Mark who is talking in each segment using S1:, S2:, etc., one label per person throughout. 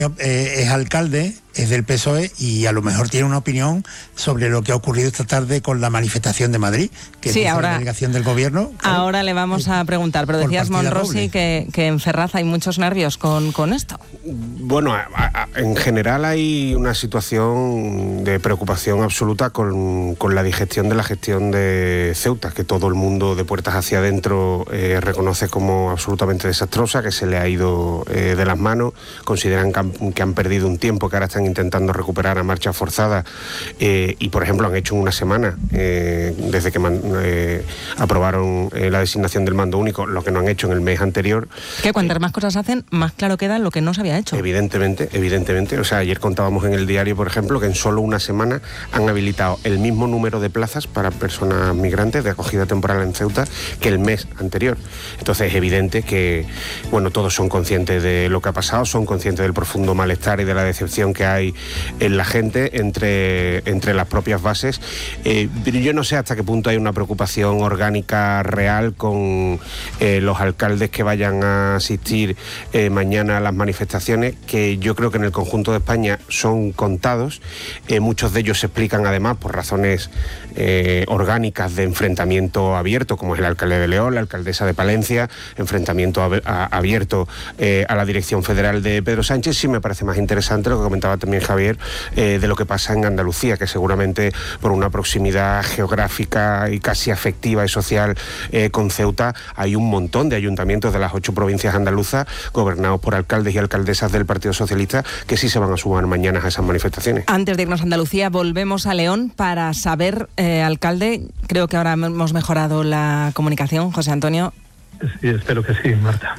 S1: Es alcalde, es del PSOE y a lo mejor tiene una opinión sobre lo que ha ocurrido esta tarde con la manifestación de Madrid, que
S2: sí,
S1: es
S2: ahora,
S1: la delegación del gobierno.
S2: Ahora le vamos a preguntar, pero decías, Monrosi, que en Ferraz hay muchos nervios con esto.
S3: Bueno, en general hay una situación de preocupación absoluta con la digestión de la gestión de Ceuta, que todo el mundo de puertas hacia adentro reconoce como absolutamente desastrosa, que se le ha ido de las manos. Consideran que han perdido un tiempo, que ahora están intentando recuperar a marcha forzada y, por ejemplo, han hecho en una semana, desde que aprobaron la designación del mando único, lo que no han hecho en el mes anterior.
S2: Que cuantas más cosas hacen, más claro queda lo que no se había hecho.
S3: Evidentemente. O sea, ayer contábamos en el diario, por ejemplo, que en solo una semana han habilitado el mismo número de plazas para personas migrantes de acogida temporal en Ceuta que el mes anterior. Entonces es evidente que, bueno, todos son conscientes de lo que ha pasado, son conscientes del profundo malestar y de la decepción que hay en la gente entre las propias bases. Pero yo no sé hasta qué punto hay una preocupación orgánica real con los alcaldes que vayan a asistir mañana a las manifestaciones, que yo creo que en el conjunto de España son contados. Muchos de ellos se explican además por razones orgánicas de enfrentamiento abierto, como es el alcalde de León, la alcaldesa de Palencia, enfrentamiento abierto a la dirección federal de Pedro Sánchez. Sí me parece más interesante lo que comentaba también Javier, de lo que pasa en Andalucía, que seguramente por una proximidad geográfica y casi afectiva y social con Ceuta, hay un montón de ayuntamientos de las 8 provincias andaluzas gobernados por alcaldes y alcaldesas del Partido Socialista que sí se van a sumar mañana a esas manifestaciones.
S2: Antes de irnos a Andalucía, volvemos a León para saber, alcalde, creo que ahora hemos mejorado la comunicación, José Antonio.
S4: Sí, espero que sí, Marta.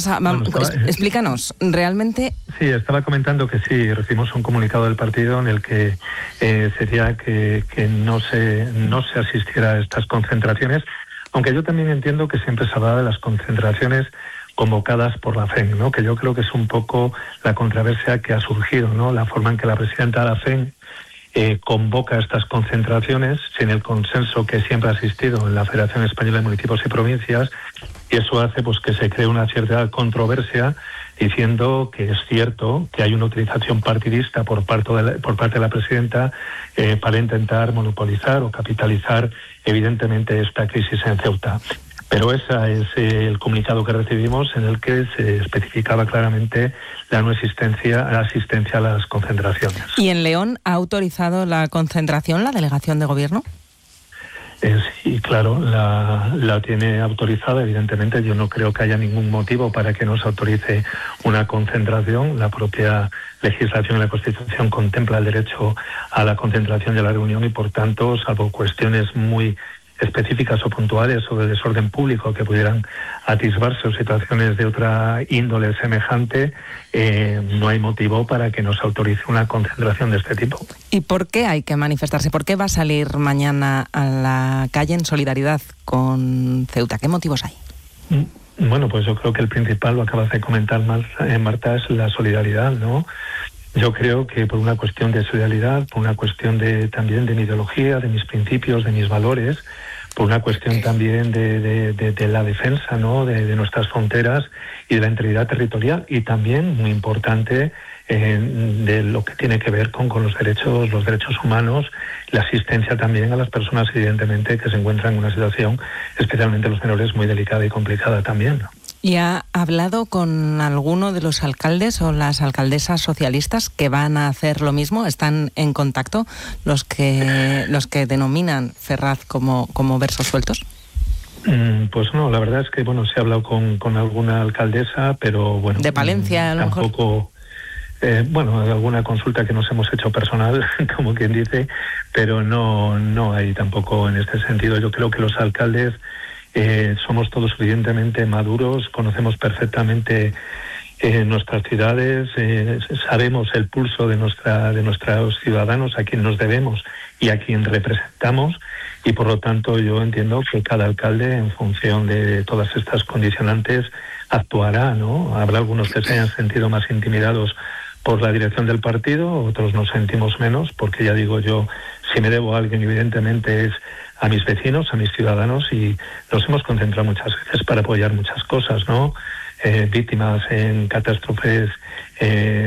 S2: Explícanos, realmente...
S4: Sí, estaba comentando que sí, recibimos un comunicado del partido en el que sería que no se asistiera a estas concentraciones, aunque yo también entiendo que siempre se habla de las concentraciones convocadas por la FEN, ¿no? Que yo creo que es un poco la controversia que ha surgido, ¿no? La forma en que la presidenta de la FEN convoca estas concentraciones sin el consenso que siempre ha existido en la Federación Española de Municipios y Provincias, y eso hace pues que se cree una cierta controversia diciendo que es cierto que hay una utilización partidista por parte de la presidenta para intentar monopolizar o capitalizar evidentemente esta crisis en Ceuta. Pero ese es el comunicado que recibimos, en el que se especificaba claramente la no asistencia a las concentraciones.
S2: ¿Y en León ha autorizado la concentración la delegación de gobierno?
S4: Sí, claro, la tiene autorizada. Evidentemente yo no creo que haya ningún motivo para que no se autorice una concentración. La propia legislación y la Constitución contempla el derecho a la concentración y a la reunión, y por tanto, salvo cuestiones muy específicas o puntuales o de desorden público que pudieran atisbarse, o situaciones de otra índole semejante, no hay motivo para que nos autorice una concentración de este tipo.
S2: ¿Y por qué hay que manifestarse? ¿Por qué va a salir mañana a la calle en solidaridad con Ceuta? ¿Qué motivos hay?
S4: Bueno, pues yo creo que el principal, lo acabas de comentar, Marta, es la solidaridad, ¿no? Yo creo que por una cuestión de solidaridad, por una cuestión también de mi ideología, de mis principios, de mis valores, por una cuestión también de la defensa, ¿no?, de nuestras fronteras y de la integridad territorial, y también, muy importante, de lo que tiene que ver con los derechos humanos, la asistencia también a las personas, evidentemente, que se encuentran en una situación, especialmente los menores, muy delicada y complicada también, ¿no?
S2: ¿Y ha hablado con alguno de los alcaldes o las alcaldesas socialistas que van a hacer lo mismo? ¿Están en contacto los que denominan Ferraz como versos sueltos?
S4: Pues no, la verdad es que se ha hablado con alguna alcaldesa, pero bueno...
S2: ¿De Palencia a lo mejor?
S4: Tampoco... alguna consulta que nos hemos hecho personal, como quien dice, pero no hay tampoco en este sentido. Yo creo que los alcaldes somos todos suficientemente maduros, conocemos perfectamente nuestras ciudades, sabemos el pulso de nuestros ciudadanos, a quien nos debemos y a quien representamos, y por lo tanto yo entiendo que cada alcalde, en función de todas estas condicionantes, actuará, ¿no? Habrá algunos que se hayan sentido más intimidados por la dirección del partido, otros nos sentimos menos, porque ya digo yo, si me debo a alguien, evidentemente es a mis vecinos, a mis ciudadanos, y nos hemos concentrado muchas veces para apoyar muchas cosas, ¿no? Víctimas en catástrofes